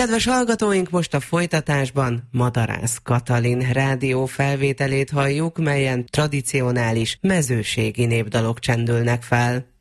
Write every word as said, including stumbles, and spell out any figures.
Kedves hallgatóink, most a folytatásban Madarász Katalin rádió felvételét halljuk, melyen tradicionális mezőségi népdalok csendülnek fel.